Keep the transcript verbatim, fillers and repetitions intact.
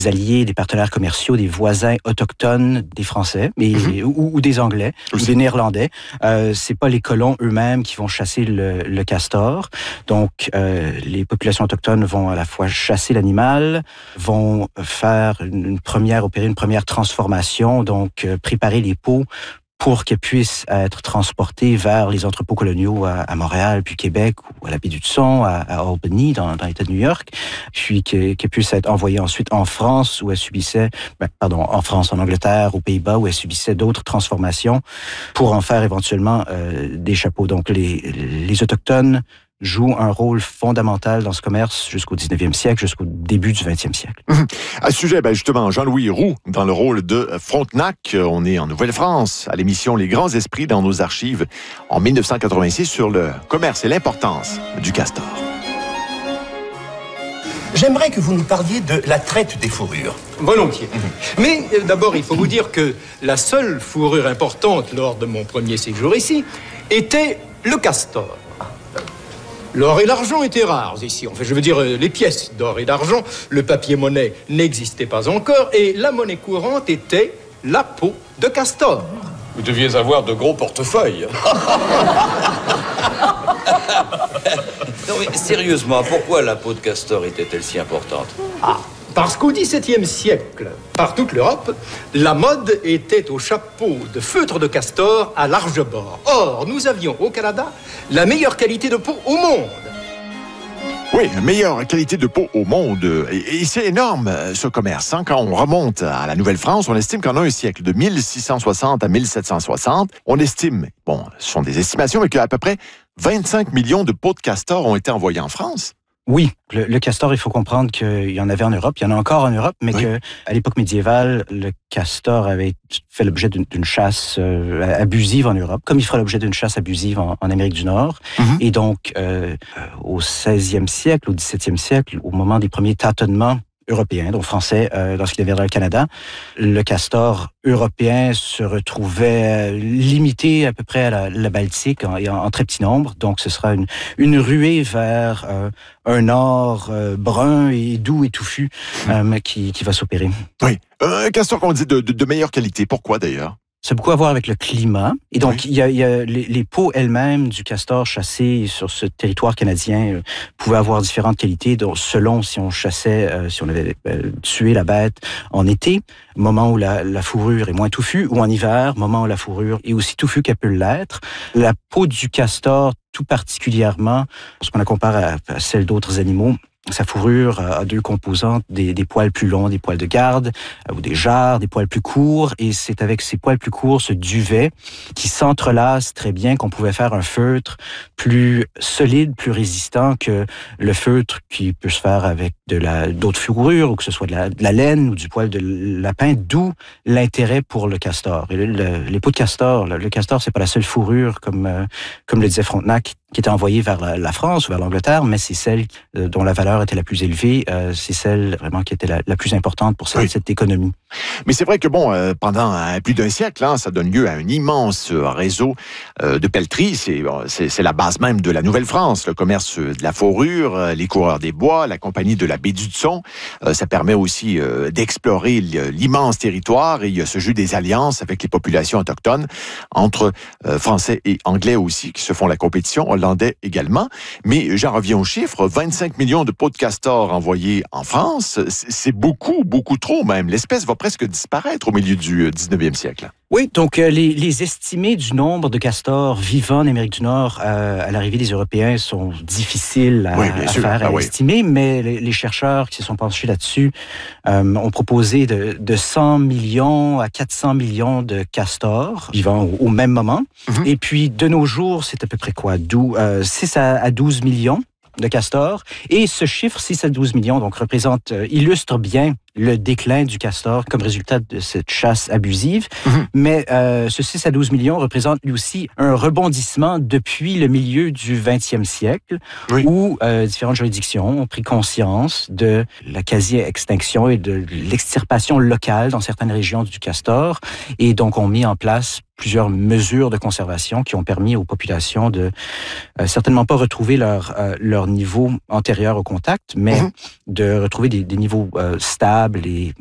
alliés, des partenaires commerciaux, des voisins autochtones des Français mais, mm-hmm. ou, ou des Anglais, Aussi. ou des Néerlandais. Euh, c'est pas les colons eux-mêmes qui vont chasser le, le castor. Donc, euh, les populations autochtones vont à la fois chasser l'animal, vont faire une, une première, opérer une première transformation, donc euh, préparer les peaux pour qu'elles puissent être transportées vers les entrepôts coloniaux à, à Montréal, puis Québec, ou à la baie d'Hudson, à, à Albany, dans, dans l'État de New York, puis qu'elles, qu'elles puissent être envoyées ensuite en France, où elles subissaient, ben, pardon, en France, en Angleterre, aux Pays-Bas, où elles subissaient d'autres transformations pour en faire éventuellement euh, des chapeaux. Donc, les, les Autochtones joue un rôle fondamental dans ce commerce jusqu'au dix-neuvième siècle, jusqu'au début du vingtième siècle. Mmh. À ce sujet, ben justement, Jean-Louis Roux, dans le rôle de Frontenac, on est en Nouvelle-France, à l'émission Les Grands Esprits dans nos archives, en dix-neuf cent quatre-vingt-six, sur le commerce et l'importance du castor. J'aimerais que vous nous parliez de la traite des fourrures. Volontiers. Mmh. Mais euh, d'abord, il faut vous dire que la seule fourrure importante lors de mon premier séjour ici était le castor. L'or et l'argent étaient rares ici. Enfin, je veux dire, les pièces d'or et d'argent, le papier-monnaie n'existait pas encore, et la monnaie courante était la peau de castor. Vous deviez avoir de gros portefeuilles. Non mais sérieusement, pourquoi la peau de castor était-elle si importante? Ah, parce qu'au dix-septième siècle, par toute l'Europe, la mode était au chapeau de feutre de castor à large bord. Or, nous avions au Canada la meilleure qualité de peau au monde. Oui, meilleure qualité de peau au monde. Et, et c'est énorme, ce commerce. Hein? Quand on remonte à la Nouvelle-France, on estime qu'en un siècle, de mille six cent soixante à mille sept cent soixante, on estime, bon, ce sont des estimations, mais qu'à peu près vingt-cinq millions de peaux de castor ont été envoyées en France. Oui, le, le castor, il faut comprendre qu'il y en avait en Europe, il y en a encore en Europe, mais oui. qu'à l'époque médiévale, le castor avait fait l'objet d'une, d'une chasse euh, abusive en Europe, comme il fera l'objet d'une chasse abusive en, en Amérique du Nord. Mm-hmm. Et donc, euh, au seizième siècle, au dix-septième siècle, au moment des premiers tâtonnements européens, donc français, euh, lorsqu'il avait dans le Canada, le castor européen se retrouvait limité à peu près à la, la Baltique en, en, en très petit nombre. Donc, ce sera une, une ruée vers euh, un or euh, brun et doux et touffu euh, qui, qui va s'opérer. Oui, un castor qu'on dit de, de, de meilleure qualité. Pourquoi d'ailleurs? Ça a beaucoup à voir avec le climat. Et donc, oui. il y a, il y a les, les peaux elles-mêmes du castor chassé sur ce territoire canadien euh, pouvaient avoir différentes qualités, donc selon si on chassait, euh, si on avait euh, tué la bête en été, moment où la, la fourrure est moins touffue, ou en hiver, moment où la fourrure est aussi touffue qu'elle peut l'être. La peau du castor, tout particulièrement, lorsqu'on la compare à, à celle d'autres animaux, sa fourrure a deux composantes, des, des poils plus longs, des poils de garde, ou des jarres, des poils plus courts. Et c'est avec ces poils plus courts, ce duvet, qui s'entrelace très bien, qu'on pouvait faire un feutre plus solide, plus résistant que le feutre qui peut se faire avec de la, d'autres fourrures, ou que ce soit de la, de la laine ou du poil de lapin, d'où l'intérêt pour le castor. Et le, le, les peaux de castor, le, le castor, c'est pas la seule fourrure, comme, euh, comme le disait Frontenac, qui était envoyée vers la, la France ou vers l'Angleterre, mais c'est celle euh, dont la valeur était la plus élevée, euh, c'est celle vraiment qui était la, la plus importante pour cette, oui. cette économie. Mais c'est vrai que bon, euh, pendant euh, plus d'un siècle, hein, ça donne lieu à un immense réseau euh, de pelleteries. C'est, c'est, c'est la base même de la Nouvelle-France, le commerce de la fourrure, euh, les coureurs des bois, la compagnie de la baie d'Hudson. Euh, ça permet aussi euh, d'explorer l'immense territoire, et il y a ce jeu des alliances avec les populations autochtones, entre euh, Français et Anglais aussi, qui se font la compétition, Hollandais également. Mais j'en reviens aux chiffres, vingt-cinq millions de peaux de castor envoyées en France, c'est beaucoup, beaucoup trop même. L'espèce va presque disparaître au milieu du dix-neuvième siècle. Oui, donc euh, les, les estimés du nombre de castors vivants en Amérique du Nord euh, à l'arrivée des Européens sont difficiles à, oui, à sûr. faire, à ah, estimer, oui. mais les, les chercheurs qui se sont penchés là-dessus euh, ont proposé de, de cent millions à quatre cents millions de castors vivants au, au même moment. Mm-hmm. Et puis, de nos jours, c'est à peu près quoi? Euh, six à douze millions de castors. Et ce chiffre, six à douze millions, donc représente, euh, illustre bien le déclin du castor comme résultat de cette chasse abusive. Mm-hmm. Mais euh, ce six à douze millions représente lui aussi un rebondissement depuis le milieu du vingtième siècle, oui. où euh, différentes juridictions ont pris conscience de la quasi-extinction et de l'extirpation locale dans certaines régions du castor, et donc ont mis en place plusieurs mesures de conservation qui ont permis aux populations de euh, certainement pas retrouver leur, euh, leur niveau antérieur au contact, mais mm-hmm. de retrouver des, des niveaux euh, stables durable et